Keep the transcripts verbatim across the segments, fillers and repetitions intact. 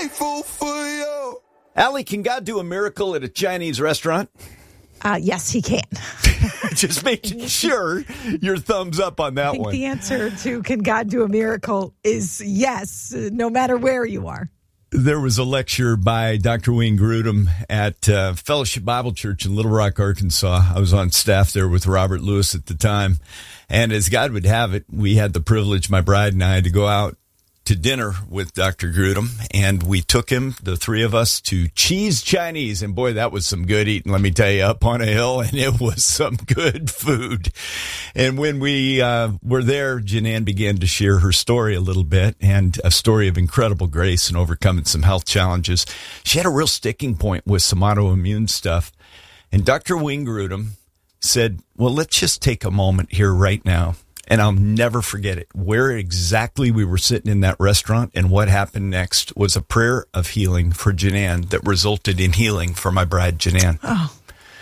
grateful for you. Allie, can God do a miracle at a Chinese restaurant? Uh, yes, he can. Just making sure your thumbs up on that I think one. the answer to can God do a miracle is yes, no matter where you are. There was a lecture by Doctor Wayne Grudem at uh, Fellowship Bible Church in Little Rock, Arkansas. I was on staff there with Robert Lewis at the time. And as God would have it, we had the privilege, my bride and I, to go out to dinner with Doctor Grudem. And we took him, the three of us, to Cheese Chinese. And boy, that was some good eating, let me tell you, up on a hill. And it was some good food. And when we uh, were there, Jeananne began to share her story a little bit, and a story of incredible grace and overcoming some health challenges. She had a real sticking point with some autoimmune stuff. And Doctor Wayne Grudem said, well, let's just take a moment here right now. And I'll never forget it. Where exactly we were sitting in that restaurant and what happened next was a prayer of healing for Jeananne that resulted in healing for my bride, Jeananne. Oh.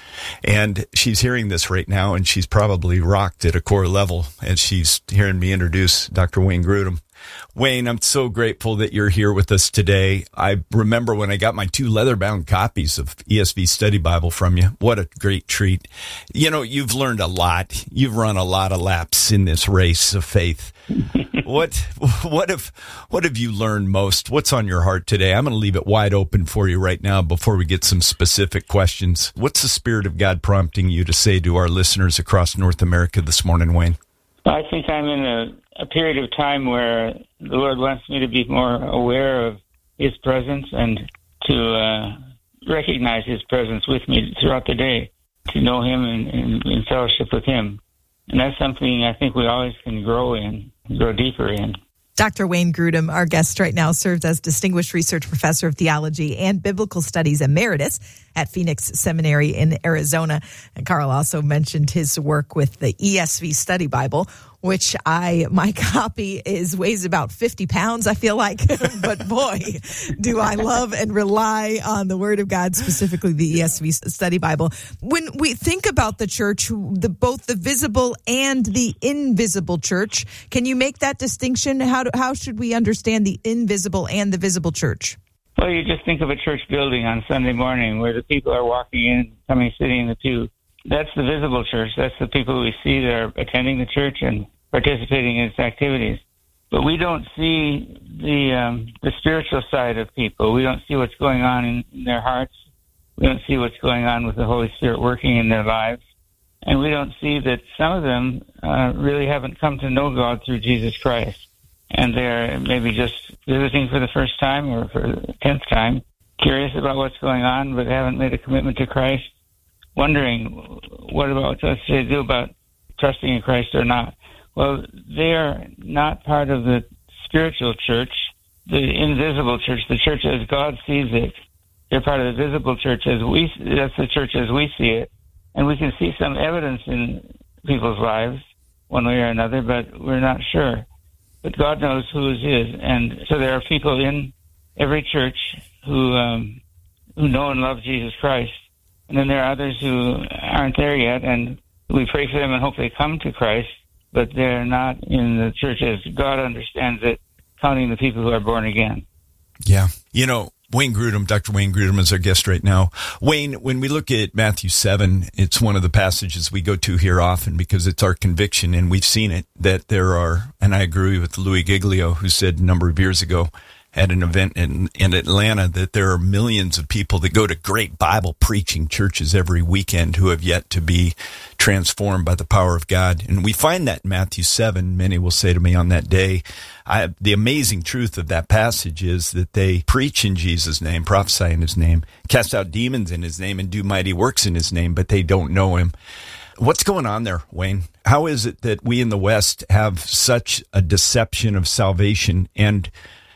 And she's hearing this right now, and she's probably rocked at a core level as she's hearing me introduce Doctor Wayne Grudem. Wayne, I'm so grateful that you're here with us today. I remember when I got my two leather-bound copies of E S V Study Bible from you. What a great treat. You know, you've learned a lot. You've run a lot of laps in this race of faith. What what have what have you learned most? What's on your heart today? I'm going to leave it wide open for you right now before we get some specific questions. What's the Spirit of God prompting you to say to our listeners across North America this morning, Wayne? I think I'm in a, a period of time where the Lord wants me to be more aware of His presence and to uh, recognize His presence with me throughout the day, to know Him and in, in, in fellowship with Him. And that's something I think we always can grow in, grow deeper in. Doctor Wayne Grudem, our guest right now, serves as Distinguished Research Professor of Theology and Biblical Studies Emeritus at Phoenix Seminary in Arizona. And Carl also mentioned his work with the E S V Study Bible, which I, my copy is weighs about fifty pounds, I feel like. But boy, do I love and rely on the Word of God, specifically the E S V Study Bible. When we think about the church, the, both the visible and the invisible church, can you make that distinction? How do, how should we understand the invisible and the visible church? Well, you just think of a church building on Sunday morning where the people are walking in, coming, sitting in the pew. That's the visible church. That's the people we see that are attending the church and participating in its activities. But we don't see the um, the spiritual side of people. We don't see what's going on in, in their hearts. We don't see what's going on with the Holy Spirit working in their lives. And we don't see that some of them uh, really haven't come to know God through Jesus Christ. And they're maybe just visiting for the first time or for the tenth time, curious about what's going on, but haven't made a commitment to Christ, wondering what about what they do about trusting in Christ or not. Well, they are not part of the spiritual church, the invisible church, the church as God sees it. They're part of the visible church as we, that's the church as we see it. And we can see some evidence in people's lives, one way or another, but we're not sure. But God knows whose is. And so there are people in every church who, um, who know and love Jesus Christ. And then there are others who aren't there yet, and we pray for them and hope they come to Christ. But they're not in the church as God understands it, counting the people who are born again. Yeah. You know, Wayne Grudem, Doctor Wayne Grudem is our guest right now. Wayne, when we look at Matthew seven, it's one of the passages we go to here often because it's our conviction, and we've seen it, that there are, and I agree with Louis Giglio, who said a number of years ago at an event in, in Atlanta, that there are millions of people that go to great Bible preaching churches every weekend who have yet to be transformed by the power of God. And we find that in Matthew seven. Many will say to me on that day, I, the amazing truth of that passage is that they preach in Jesus' name, prophesy in His name, cast out demons in His name, and do mighty works in His name, but they don't know Him. What's going on there, Wayne? How is it that we in the West have such a deception of salvation, and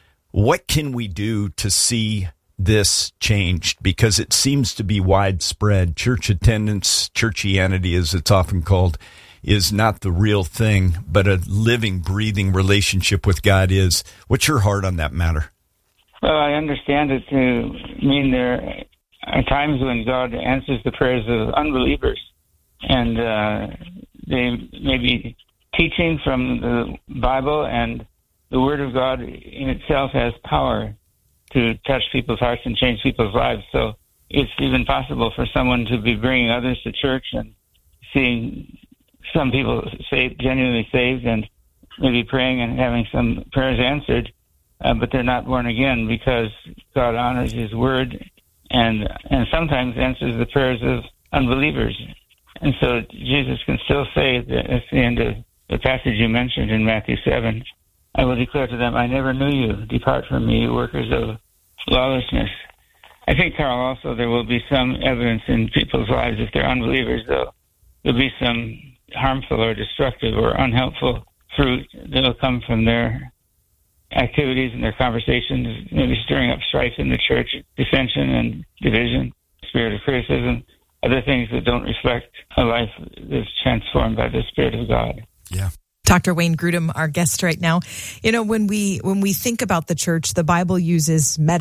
what can we do to see this changed? Because it seems to be widespread. Church attendance, churchianity as it's often called, is not the real thing, but a living, breathing relationship with God is. What's your heart on that matter? Well, I understand it to mean there are times when God answers the prayers of unbelievers, and uh, they may be teaching from the Bible, and the Word of God in itself has power. to touch people's hearts and change people's lives. So it's even possible for someone to be bringing others to church and seeing some people saved, genuinely saved, and maybe praying and having some prayers answered, uh, but they're not born again, because God honors His word and and sometimes answers the prayers of unbelievers. And so Jesus can still say that at the end of the passage you mentioned in Matthew seven, I will declare to them, I never knew you. Depart from me, you workers of lawlessness. I think, Carl, also there will be some evidence in people's lives, if they're unbelievers, though, there'll be some harmful or destructive or unhelpful fruit that will come from their activities and their conversations, maybe stirring up strife in the church, dissension and division, spirit of criticism, other things that don't reflect a life that's transformed by the Spirit of God. Yeah. Doctor Wayne Grudem, our guest right now. You know, when we when we think about the church, the Bible uses metaphors.